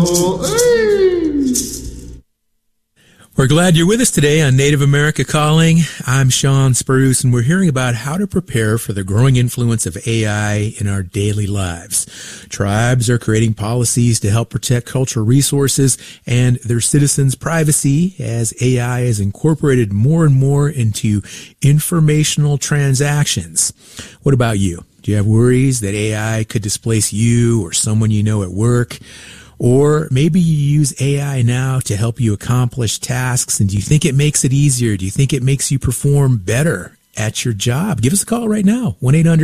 We're glad you're with us today on Native America Calling. I'm Sean Spruce, and we're hearing about how to prepare for the growing influence of AI in our daily lives. Tribes are creating policies to help protect cultural resources and their citizens' privacy as AI is incorporated more and more into informational transactions. What about you? Do you have worries that AI could displace you or someone you know at work? Or maybe you use AI now to help you accomplish tasks, and do you think it makes it easier? Do you think it makes you perform better at your job? Give us a call right now,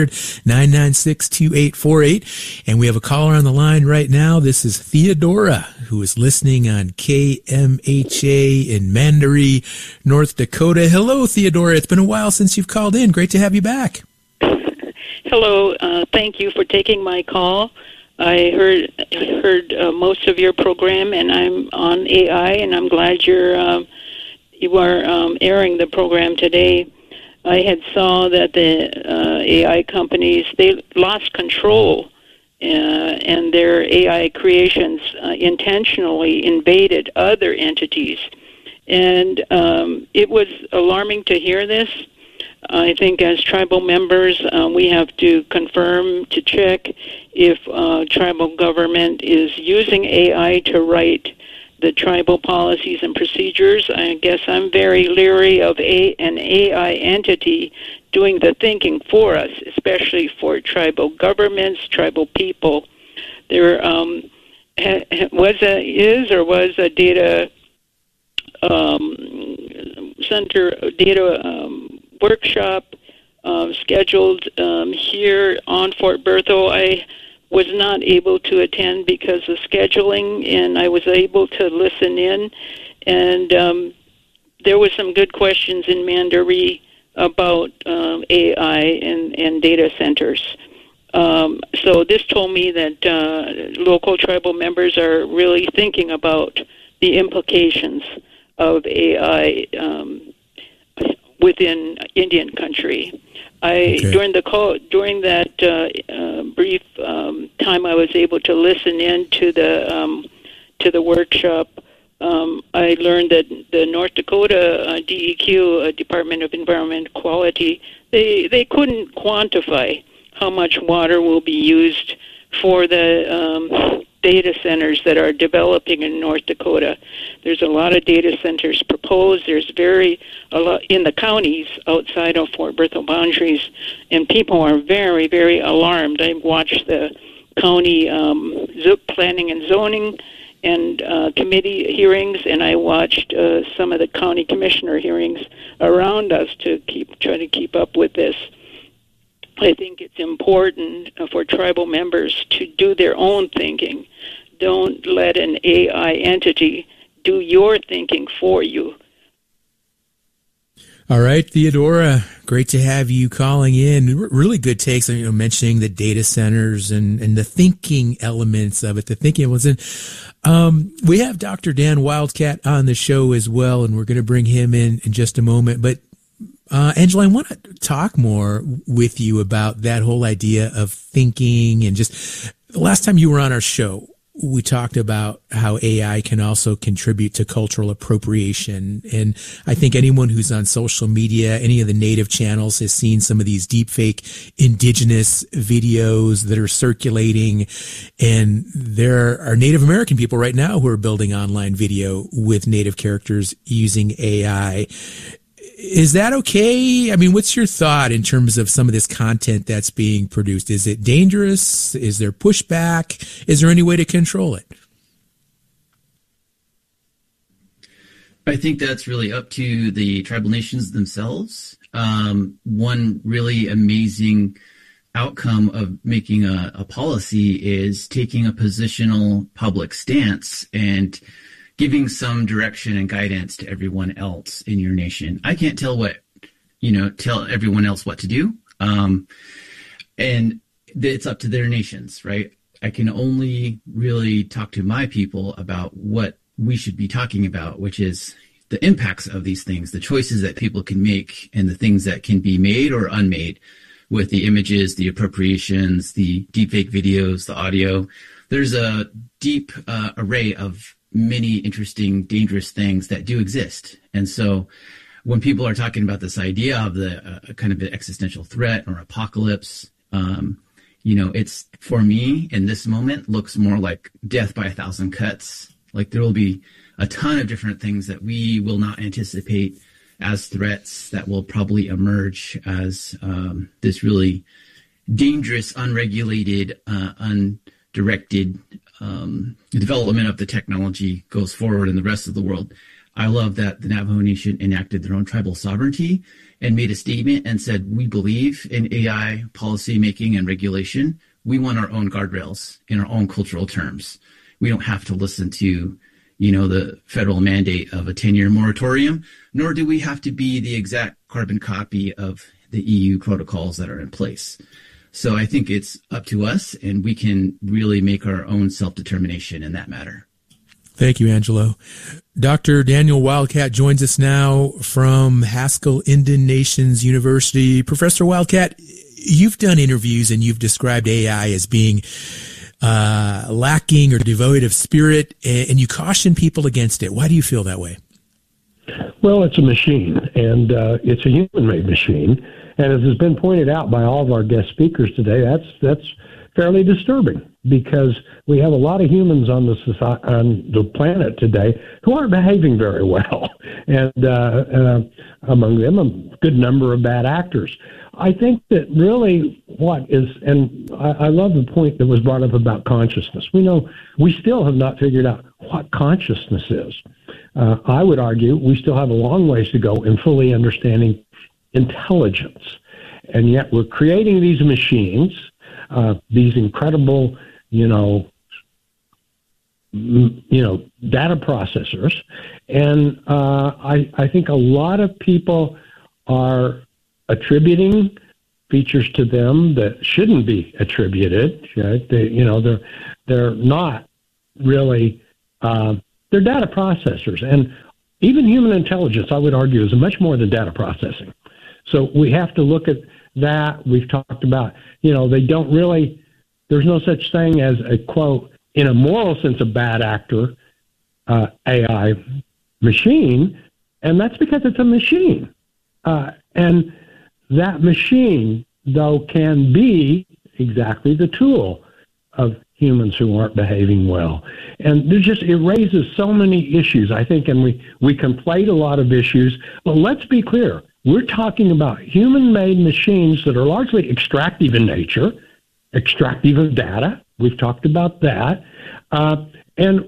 1-800-996-2848. And we have a caller on the line right now. This is Theodora, who is listening on KMHA in Mandaree, North Dakota. Hello, Theodora. It's been a while since you've called in. Great to have you back. Hello. Thank you for taking my call. I heard most of your program, and I'm on AI, and I'm glad you are airing the program today. I had saw that the AI companies, they lost control, and their AI creations intentionally invaded other entities, and it was alarming to hear this. I think as tribal members, we have to confirm, to check if tribal government is using AI to write the tribal policies and procedures. I guess I'm very leery of an AI entity doing the thinking for us, especially for tribal governments, tribal people. There was a data center, workshop scheduled here on Fort Berthold. I was not able to attend because of scheduling, and I was able to listen in, and there were some good questions in Mandaree about AI and data centers. So this told me that local tribal members are really thinking about the implications of AI within Indian country. During that brief time I was able to listen in to the workshop, I learned that the North Dakota DEQ, Department of Environmental Quality, they couldn't quantify how much water will be used for the data centers that are developing in North Dakota. There's a lot of data centers proposed. There's a lot in the counties outside of Fort Berthold boundaries, and people are very, very alarmed. I watched the county planning and zoning and committee hearings, and I watched some of the county commissioner hearings around us to try to keep up with this. I think it's important for tribal members to do their own thinking. Don't let an AI entity do your thinking for you. All right, Theodora, great to have you calling in. Really good takes, mentioning the data centers and the thinking elements of it, we have Dr. Dan Wildcat on the show as well, and we're going to bring him in just a moment. But Angela, I want to talk more with you about that whole idea of thinking, and just the last time you were on our show, we talked about how AI can also contribute to cultural appropriation. And I think anyone who's on social media, any of the native channels, has seen some of these deepfake indigenous videos that are circulating. And there are Native American people right now who are building online video with native characters using AI. Is that okay? I mean, what's your thought in terms of some of this content that's being produced? Is it dangerous? Is there pushback? Is there any way to control it? I think that's really up to the tribal nations themselves. One really amazing outcome of making a policy is taking a positional public stance and giving some direction and guidance to everyone else in your nation. I can't tell everyone else what to do. And it's up to their nations, right? I can only really talk to my people about what we should be talking about, which is the impacts of these things, the choices that people can make, and the things that can be made or unmade with the images, the appropriations, the deepfake videos, the audio. there's a deep array of many interesting, dangerous things that do exist. And so when people are talking about this idea of the kind of the existential threat or apocalypse, it's, for me in this moment, looks more like death by 1,000 cuts. Like there will be a ton of different things that we will not anticipate as threats that will probably emerge as this really dangerous, unregulated, undirected development of the technology goes forward in the rest of the world. I love that the Navajo Nation enacted their own tribal sovereignty and made a statement and said, we believe in AI policy making and regulation. We want our own guardrails in our own cultural terms. We don't have to listen to, the federal mandate of a 10-year moratorium, nor do we have to be the exact carbon copy of the EU protocols that are in place. So I think it's up to us, and we can really make our own self-determination in that matter. Thank you, Angelo. Dr. Daniel Wildcat joins us now from Haskell Indian Nations University. Professor Wildcat, you've done interviews and you've described AI as being lacking or devoid of spirit, and you caution people against it. Why do you feel that way? Well, it's a machine, and it's a human-made machine. And as has been pointed out by all of our guest speakers today, that's fairly disturbing, because we have a lot of humans on the planet today who aren't behaving very well, and among them a good number of bad actors. I think that really and I love the point that was brought up about consciousness. We still have not figured out what consciousness is. I would argue we still have a long ways to go in fully understanding intelligence. And yet we're creating these machines, these incredible, data processors. And I think a lot of people are attributing features to them that shouldn't be attributed. Right? They're not really, they're data processors. And even human intelligence, I would argue, is much more than data processing. So we have to look at that. We've talked about, they don't really, there's no such thing as a, quote, in a moral sense, a bad actor, AI machine, and that's because it's a machine. And that machine, though, can be exactly the tool of humans who aren't behaving well. And it raises so many issues, I think, and we conflate a lot of issues. But let's be clear. We're talking about human-made machines that are largely extractive in nature, extractive of data. We've talked about that. And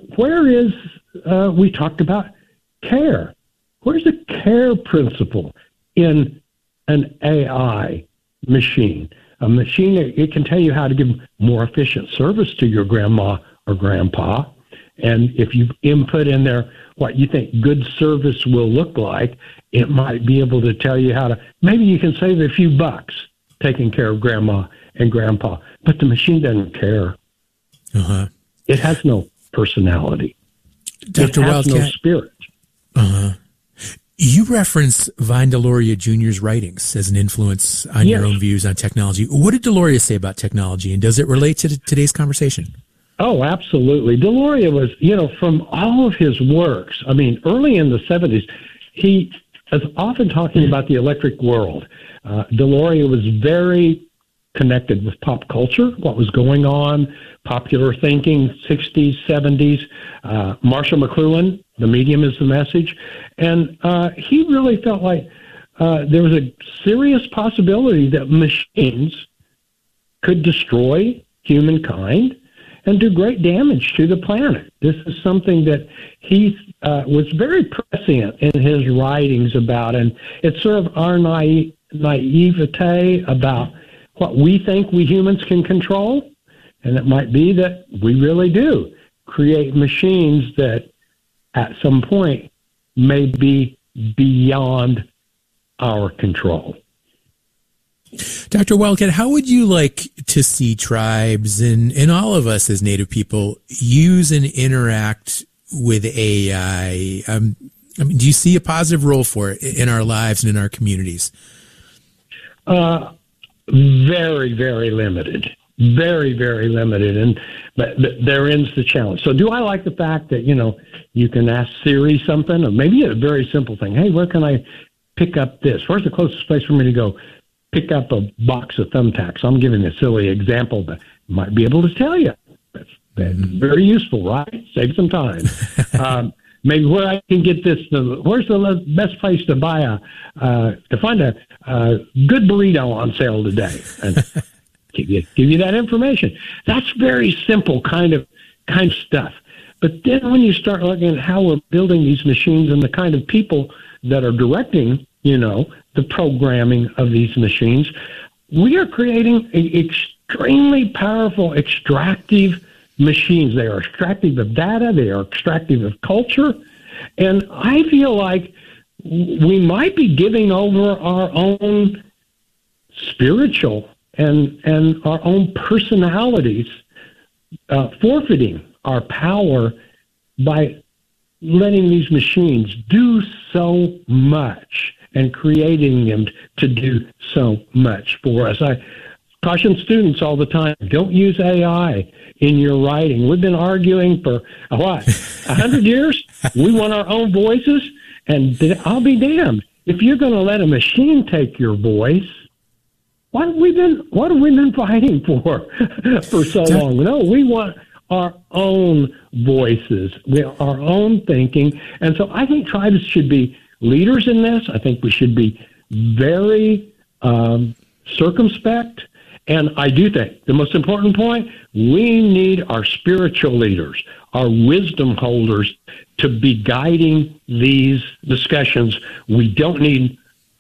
we talked about care. Where's the care principle in an AI machine? A machine, it can tell you how to give more efficient service to your grandma or grandpa. And if you input in there what you think good service will look like, it might be able to tell you maybe you can save a few bucks taking care of grandma and grandpa. But the machine doesn't care. Uh-huh. It has no personality. Dr. It has Wildcat, no spirit. Uh-huh. You reference Vine Deloria Jr.'s writings as an influence on your own views on technology. What did Deloria say about technology, and does it relate to today's conversation? Oh, absolutely. Deloria was, from all of his works, early in the 70s, he was often talking about the electric world. Deloria was very connected with pop culture, what was going on, popular thinking, 60s, 70s. Marshall McLuhan, The Medium is the Message. And he really felt like there was a serious possibility that machines could destroy humankind and do great damage to the planet. This is something that he was very prescient in his writings about, and it's sort of our naivete about what we think we humans can control, and it might be that we really do create machines that at some point may be beyond our control. Dr. Wildcat, how would you like to see tribes and all of us as Native people use and interact with AI? Do you see a positive role for it in our lives and in our communities? Very, very limited. very, very limited, but therein the challenge. So do I like the fact that, you can ask Siri something, or maybe a very simple thing. Hey, where can I pick up this? Where's the closest place for me to go pick up a box of thumbtacks? I'm giving a silly example, but I might be able to tell you. That's very useful, right? Save some time. Maybe where I can get this. Where's the best place to buy to find a good burrito on sale today? And give you that information. That's very simple kind of stuff. But then when you start looking at how we're building these machines and the kind of people that are directing, the programming of these machines, we are creating extremely powerful extractive machines. They are extractive of data. They are extractive of culture. And I feel like we might be giving over our own spiritual and our own personalities, forfeiting our power by letting these machines do so much and creating them to do so much for us. I caution students all the time, don't use AI in your writing. We've been arguing for, 100 years? We want our own voices? And I'll be damned. If you're going to let a machine take your voice, what have we been fighting for so long? No, we want our own voices, our own thinking. And so I think tribes should be leaders in this. I think we should be very circumspect. And I do think the most important point, we need our spiritual leaders, our wisdom holders to be guiding these discussions. We don't need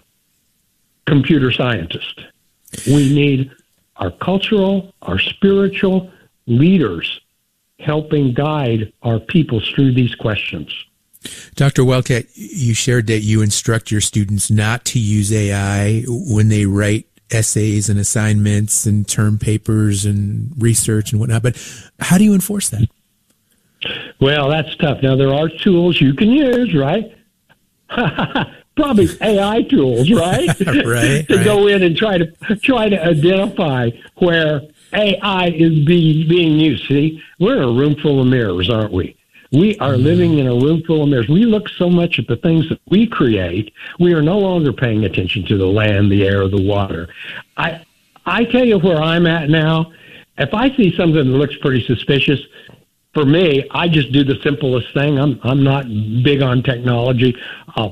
computer scientists. We need our cultural, our spiritual leaders helping guide our peoples through these questions. Dr. Wildcat, you shared that you instruct your students not to use AI when they write essays and assignments and term papers and research and whatnot, but how do you enforce that? Well, that's tough. Now, there are tools you can use, right? Probably AI tools, right? right. To go in and try to identify where AI is being used. See, we're in a room full of mirrors, aren't we? We are living in a room full of mirrors. We look so much at the things that we create, we are no longer paying attention to the land, the air, the water. I tell you where I'm at now. If I see something that looks pretty suspicious, for me, I just do the simplest thing. I'm not big on technology. I'll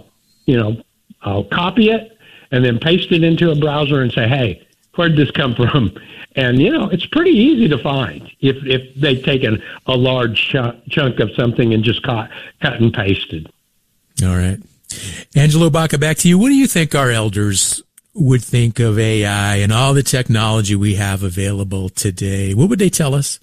copy it and then paste it into a browser and say, hey, where'd this come from? And, it's pretty easy to find if they've taken a large chunk of something and just cut and pasted. All right. Angelo Baca, back to you. What do you think our elders would think of AI and all the technology we have available today? What would they tell us?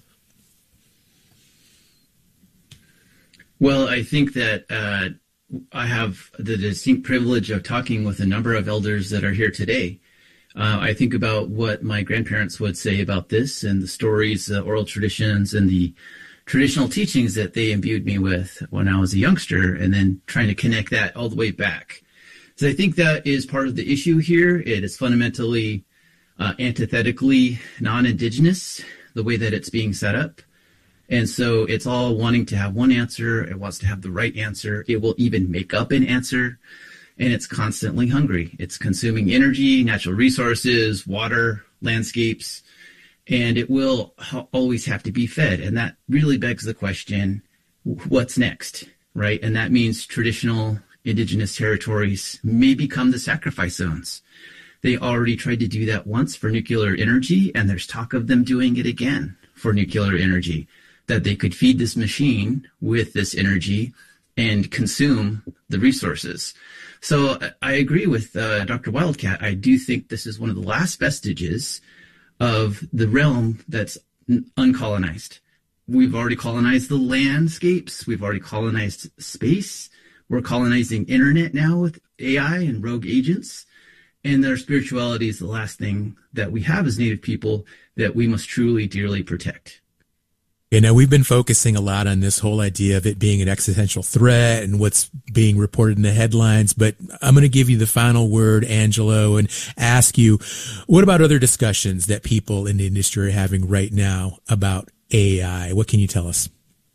Well, I think that I have the distinct privilege of talking with a number of elders that are here today. I think about what my grandparents would say about this and the stories, the oral traditions, and the traditional teachings that they imbued me with when I was a youngster, and then trying to connect that all the way back. So I think that is part of the issue here. It is fundamentally antithetically non-Indigenous, the way that it's being set up. And so it's all wanting to have one answer. It wants to have the right answer. It will even make up an answer. And it's constantly hungry. It's consuming energy, natural resources, water, landscapes, and it will always have to be fed. And that really begs the question, what's next, right? And that means traditional Indigenous territories may become the sacrifice zones. They already tried to do that once for nuclear energy, and there's talk of them doing it again for nuclear energy, that they could feed this machine with this energy and consume the resources. So I agree with Dr. Wildcat. I do think this is one of the last vestiges of the realm that's uncolonized. We've already colonized the landscapes. We've already colonized space. We're colonizing internet now with AI and rogue agents. And their spirituality is the last thing that we have as Native people that we must truly, dearly protect. You know, we've been focusing a lot on this whole idea of it being an existential threat and what's being reported in the headlines, but I'm going to give you the final word, Angelo, and ask you, what about other discussions that people in the industry are having right now about AI? What can you tell us?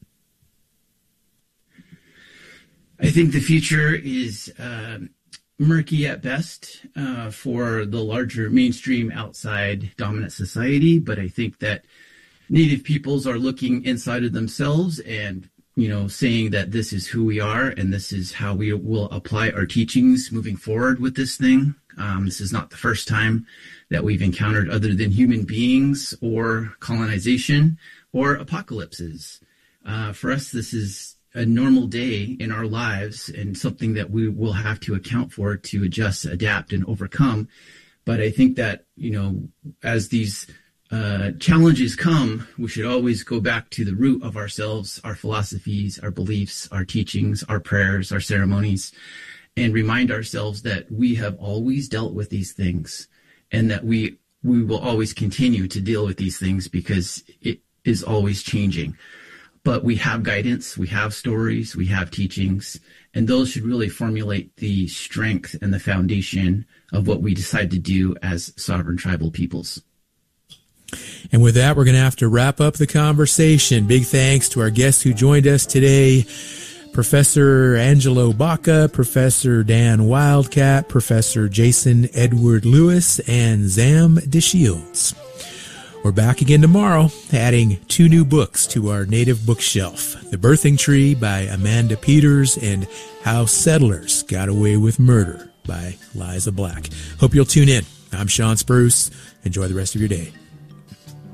I think the future is murky at best for the larger mainstream outside dominant society, but I think that Native peoples are looking inside of themselves and, saying that this is who we are and this is how we will apply our teachings moving forward with this thing. This is not the first time that we've encountered other than human beings or colonization or apocalypses. For us, this is a normal day in our lives and something that we will have to account for to adjust, adapt, and overcome. But I think that, as these challenges come, we should always go back to the root of ourselves, our philosophies, our beliefs, our teachings, our prayers, our ceremonies, and remind ourselves that we have always dealt with these things and that we will always continue to deal with these things because it is always changing. But we have guidance, we have stories, we have teachings, and those should really formulate the strength and the foundation of what we decide to do as sovereign tribal peoples. And with that, we're going to have to wrap up the conversation. Big thanks to our guests who joined us today, Professor Angelo Baca, Professor Dan Wildcat, Professor Jason Edward Lewis, and Zam DeShields. We're back again tomorrow, adding 2 new books to our native bookshelf, The Birthing Tree by Amanda Peters and How Settlers Got Away with Murder by Liza Black. Hope you'll tune in. I'm Sean Spruce. Enjoy the rest of your day.